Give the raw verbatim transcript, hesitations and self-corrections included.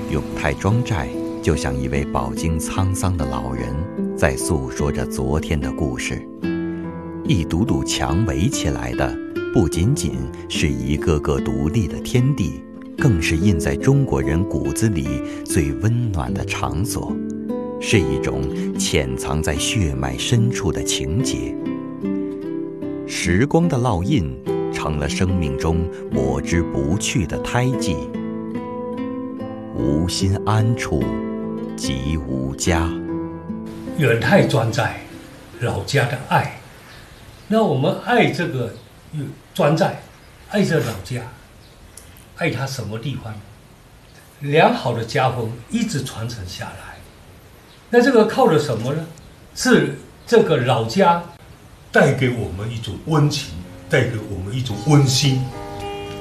永泰庄寨就像一位饱经沧桑的老人，在诉说着昨天的故事。一堵堵墙围起来的，不仅仅是一个个独立的天地，更是印在中国人骨子里最温暖的场所，是一种潜藏在血脉深处的情结。时光的烙印成了生命中抹之不去的胎记。无心安处即无家。 远泰庄寨，老家的爱。那我们爱这个庄寨，爱这老家，爱它什么地方？良好的家风一直传承下来。那这个靠的什么呢？是这个老家带给我们一种温情，带给我们一种温馨。